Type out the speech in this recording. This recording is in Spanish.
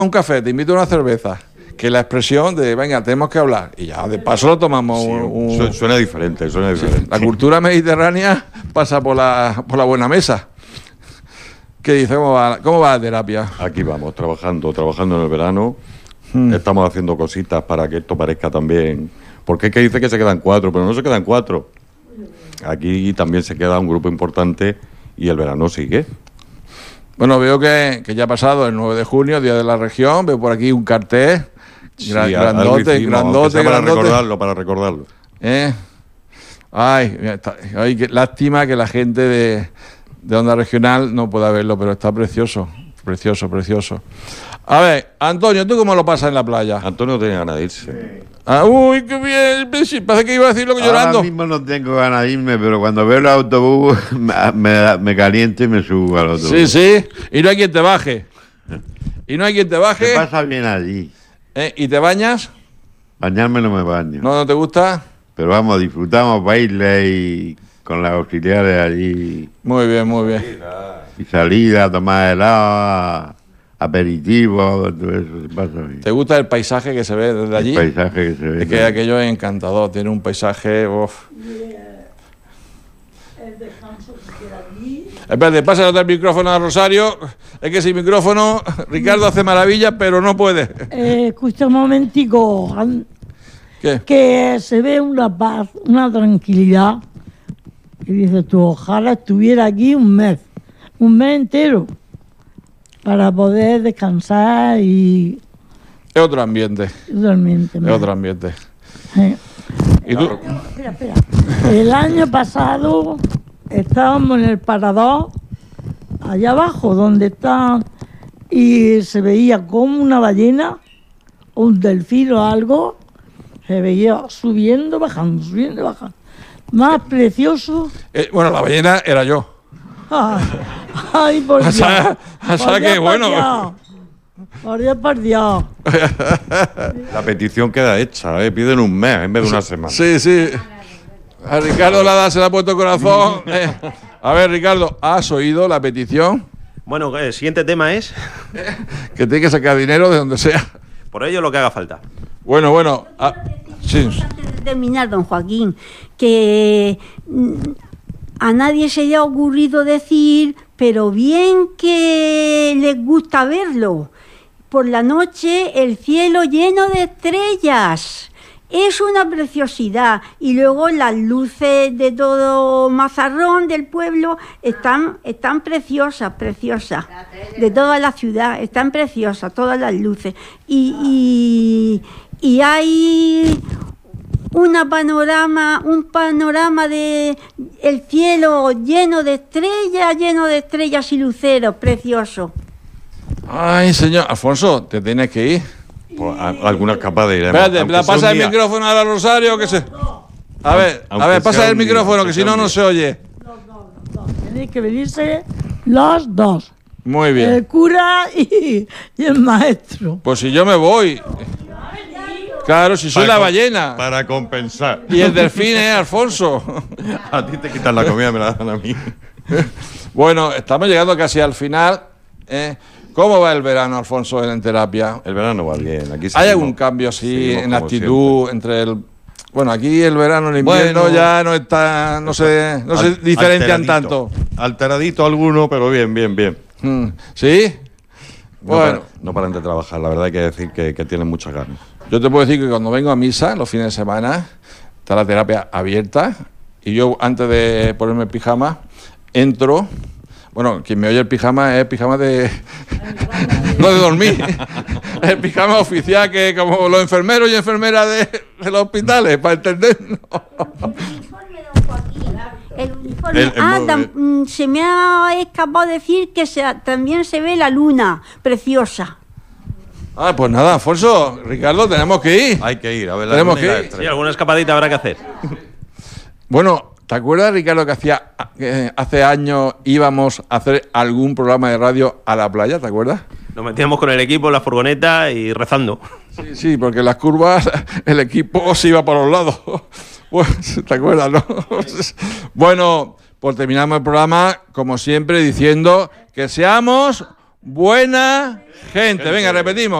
un café, te invito a una cerveza. Que la expresión de, venga, tenemos que hablar. Y ya, de paso lo tomamos Suena diferente, suena diferente. La cultura mediterránea pasa por la buena mesa. ¿Qué dice? ¿Cómo va la terapia? Aquí vamos, trabajando en el verano. Estamos haciendo cositas para que esto parezca también... Porque es que dice que se quedan 4, pero no se quedan 4. Aquí también se queda un grupo importante y el verano sigue. Bueno, veo que ya ha pasado el 9 de junio, Día de la Región. Veo por aquí un cartel grandote. Para recordarlo. Ay, qué lástima que la gente de Onda Regional no pueda verlo, pero está precioso. Precioso. A ver, Antonio, ¿tú cómo lo pasas en la playa? Antonio tiene ganas de irse. Uy, qué bien. Sí, parece que iba a decirlo llorando. Ahora mismo no tengo ganas de irme, pero cuando veo el autobús me caliento y me subo al autobús. Sí. Y no hay quien te baje. Se pasa bien allí. ¿Y te bañas? Bañarme no me baño. ¿No te gusta? Pero vamos, disfrutamos bailes y con las auxiliares allí. Muy bien. Y salida, tomar helado, aperitivo, todo eso se pasa bien. ¿Te gusta el paisaje que se ve desde allí? El paisaje que se ve. Es que aquello es encantador, tiene un paisaje... El descanso que queda allí. Espérate, pásale el micrófono a Rosario. Es que sin micrófono Ricardo hace maravillas, pero no puede. Escucha un momentico. ¿Qué? Que se ve una paz, una tranquilidad. Y dices tú, ojalá estuviera aquí un mes entero, para poder descansar y... Es otro ambiente. Otro ambiente. ¿Y tú? Espera. El año pasado estábamos en el parador, allá abajo, donde está, y se veía como una ballena, un delfín o algo, se veía subiendo, bajando. Más precioso. Bueno, la ballena era yo. Ay, por Dios. O sea que bueno. Por Dios. La petición queda hecha, piden un mes en vez de una semana. Sí. A Ricardo se le ha puesto corazón. A ver, Ricardo, ¿has oído la petición? Bueno, el siguiente tema es... Que tiene que sacar dinero de donde sea. Por ello lo que haga falta. Bueno. Sí. Antes de terminar, don Joaquín, que a nadie se le ha ocurrido decir, pero bien que les gusta verlo. Por la noche el cielo lleno de estrellas. Es una preciosidad. Y luego las luces de todo Mazarrón, del pueblo, están preciosas. De toda la ciudad, están preciosas, todas las luces. Y hay un panorama de el cielo lleno de estrellas y luceros, precioso. Ay, señor. Alfonso, te tienes que ir. Pues algunas capaz de ir. Espérate, pasa el micrófono a la Rosario, que se... A ver, pasa el micrófono, que si no se oye. Los. Tenéis que venirse los dos. Muy bien. El cura y el maestro. Pues si yo me voy. Claro, si soy la ballena. Para compensar. Y el delfín es Alfonso. A ti te quitan la comida, me la dan a mí. Bueno, estamos llegando casi al final. ¿Cómo va el verano, Alfonso, en terapia? El verano va bien. Aquí ¿Hay algún cambio así en la actitud entre el... Bueno, aquí el verano y el invierno ya no está, no se diferencian tanto. Alteradito alguno, pero bien. ¿Sí? Bueno. No paran de trabajar, la verdad hay que decir que tienen muchas ganas. Yo te puedo decir que cuando vengo a misa, los fines de semana, está la terapia abierta y yo antes de ponerme el pijama, entro... Bueno, quien me oye el pijama es pijama de... no de dormir. El pijama oficial que como los enfermeros y enfermeras de los hospitales, para entendernos. El uniforme. Se me ha escapado decir que también se ve la luna preciosa. Pues nada, Alfonso, Ricardo, tenemos que ir. Hay que ir, a ver la tenemos luna y la que ir. estrella. Sí, alguna escapadita habrá que hacer. Bueno, ¿te acuerdas, Ricardo, que hace años íbamos a hacer algún programa de radio a la playa? ¿Te acuerdas? Nos metíamos con el equipo en la furgoneta y rezando. Sí, porque en las curvas el equipo se iba por los lados. Pues, ¿te acuerdas, no? Bueno, pues terminamos el programa, como siempre, diciendo que seamos buena gente. Venga, repetimos.